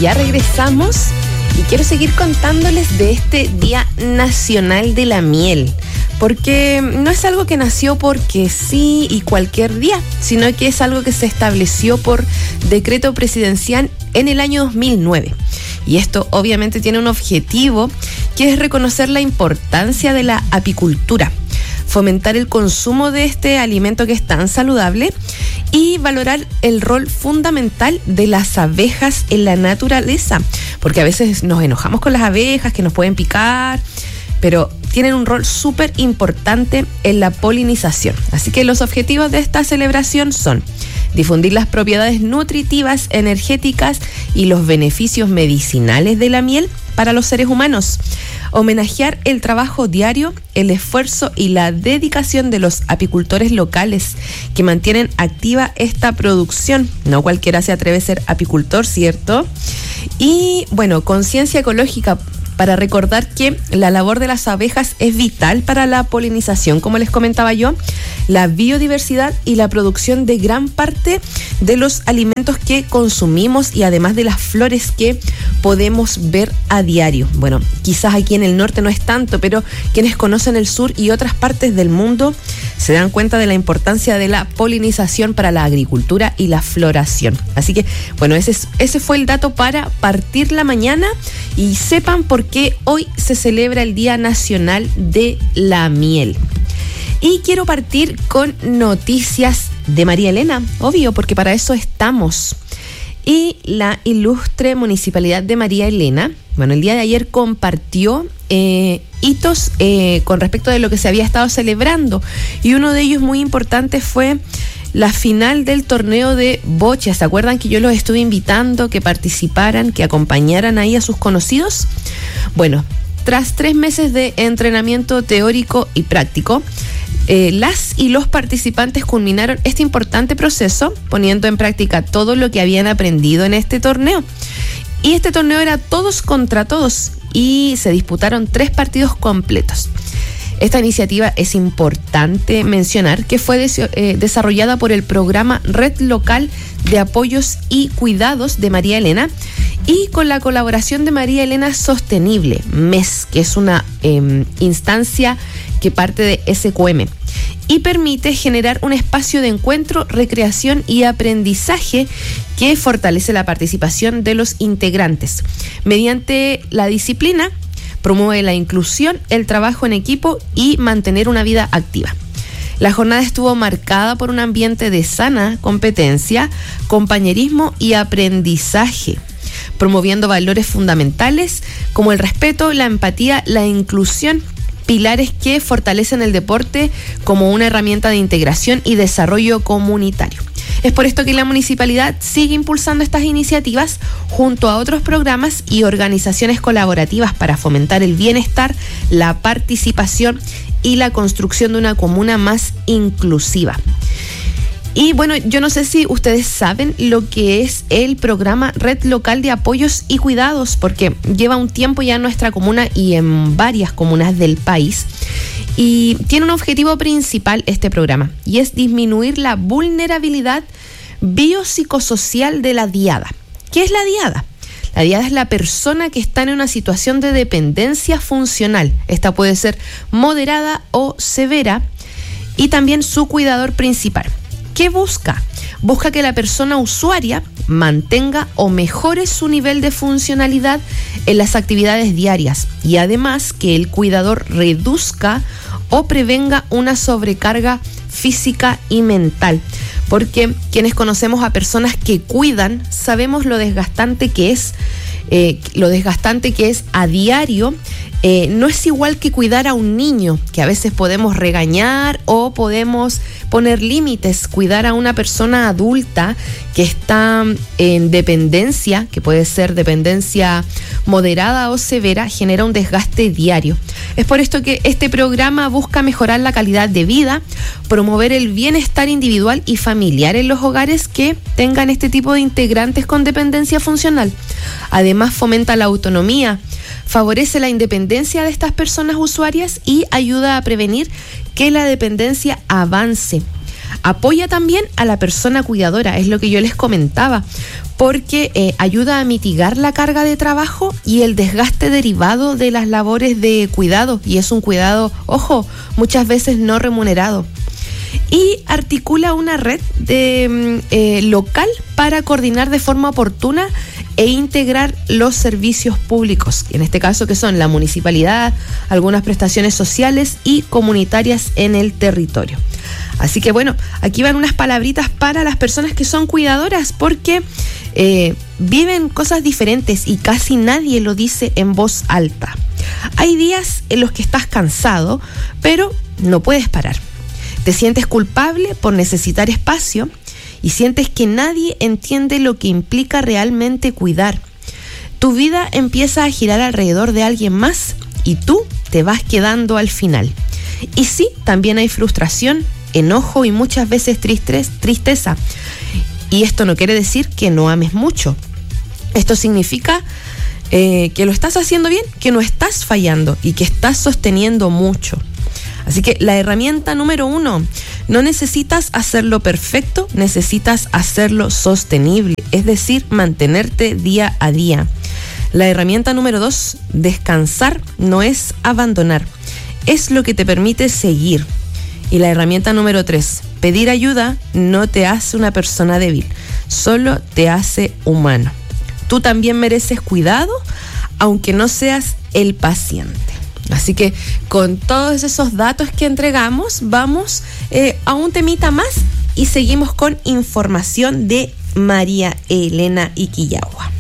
Ya regresamos y quiero seguir contándoles de este Día Nacional de la Miel, porque no es algo que nació porque sí y cualquier día, sino que es algo que se estableció por decreto presidencial en el año 2009. Y esto obviamente tiene un objetivo, que es reconocer la importancia de la apicultura, fomentar el consumo de este alimento que es tan saludable y valorar el rol fundamental de las abejas en la naturaleza, porque a veces nos enojamos con las abejas que nos pueden picar, pero tienen un rol súper importante en la polinización. Así que los objetivos de esta celebración son difundir las propiedades nutritivas, energéticas y los beneficios medicinales de la miel para los seres humanos, homenajear el trabajo diario, el esfuerzo y la dedicación de los apicultores locales que mantienen activa esta producción. No cualquiera se atreve a ser apicultor, ¿cierto? Y bueno, conciencia ecológica, para recordar que la labor de las abejas es vital para la polinización, como les comentaba yo, la biodiversidad y la producción de gran parte de los alimentos que consumimos y además de las flores que podemos ver a diario. Bueno, quizás aquí en el norte no es tanto, pero quienes conocen el sur y otras partes del mundo se dan cuenta de la importancia de la polinización para la agricultura y la floración. Así que, bueno, ese fue el dato para partir la mañana, y sepan por qué hoy se celebra el Día Nacional de la Miel. Y quiero partir con noticias de María Elena, obvio, porque para eso estamos. Y la ilustre Municipalidad de María Elena, bueno, el día de ayer compartió hitos con respecto de lo que se había estado celebrando. Y uno de ellos muy importante fue la final del torneo de bocha. ¿Se acuerdan que yo los estuve invitando que participaran, que acompañaran ahí a sus conocidos? Bueno, tras 3 meses de entrenamiento teórico y práctico, las y los participantes culminaron este importante proceso poniendo en práctica todo lo que habían aprendido en este torneo. Y este torneo era todos contra todos y se disputaron 3 partidos completos. Esta iniciativa es importante mencionar que fue desarrollada por el programa Red Local de Apoyos y Cuidados de María Elena y con la colaboración de María Elena Sostenible, MES, que es una instancia que parte de SQM y permite generar un espacio de encuentro, recreación y aprendizaje que fortalece la participación de los integrantes. Mediante la disciplina, promueve la inclusión, el trabajo en equipo y mantener una vida activa. La jornada estuvo marcada por un ambiente de sana competencia, compañerismo y aprendizaje, promoviendo valores fundamentales como el respeto, la empatía, la inclusión, pilares que fortalecen el deporte como una herramienta de integración y desarrollo comunitario. Es por esto que la municipalidad sigue impulsando estas iniciativas junto a otros programas y organizaciones colaborativas para fomentar el bienestar, la participación y la construcción de una comuna más inclusiva. Y bueno, yo no sé si ustedes saben lo que es el programa Red Local de Apoyos y Cuidados, porque lleva un tiempo ya en nuestra comuna y en varias comunas del país. Y tiene un objetivo principal este programa, y es disminuir la vulnerabilidad biopsicosocial de la diada. ¿Qué es la diada? La diada es la persona que está en una situación de dependencia funcional. Esta puede ser moderada o severa, y también su cuidador principal. ¿Qué busca? Busca que la persona usuaria mantenga o mejore su nivel de funcionalidad en las actividades diarias y además que el cuidador reduzca o prevenga una sobrecarga física y mental. Porque quienes conocemos a personas que cuidan sabemos lo desgastante que es a diario. No es igual que cuidar a un niño, que a veces podemos regañar o podemos poner límites. Cuidar a una persona adulta que está en dependencia, que puede ser dependencia moderada o severa, genera un desgaste diario. Es por esto que este programa busca mejorar la calidad de vida, promover el bienestar individual y familiar en los hogares que tengan este tipo de integrantes con dependencia funcional. Además, fomenta la autonomía, favorece la independencia de estas personas usuarias y ayuda a prevenir que la dependencia avance. Apoya también a la persona cuidadora, es lo que yo les comentaba, porque ayuda a mitigar la carga de trabajo y el desgaste derivado de las labores de cuidado, y es un cuidado, ojo, muchas veces no remunerado. Y articula una red local para coordinar de forma oportuna e integrar los servicios públicos, en este caso que son la municipalidad, algunas prestaciones sociales y comunitarias en el territorio. Así que bueno, aquí van unas palabritas para las personas que son cuidadoras, porque viven cosas diferentes y casi nadie lo dice en voz alta. Hay días en los que estás cansado, pero no puedes parar. Te sientes culpable por necesitar espacio y sientes que nadie entiende lo que implica realmente cuidar. Tu vida empieza a girar alrededor de alguien más y tú te vas quedando al final. Y sí, también hay frustración, enojo y muchas veces tristeza. Y esto no quiere decir que no ames mucho. Esto significa que lo estás haciendo bien, que no estás fallando y que estás sosteniendo mucho. Así que la herramienta número 1, no necesitas hacerlo perfecto, necesitas hacerlo sostenible, es decir, mantenerte día a día. La herramienta número 2, descansar no es abandonar, es lo que te permite seguir. Y la herramienta número 3, pedir ayuda no te hace una persona débil, solo te hace humano. Tú también mereces cuidado, aunque no seas el paciente. Así que con todos esos datos que entregamos, vamos a un temita más y seguimos con información de María Elena Iquillagua.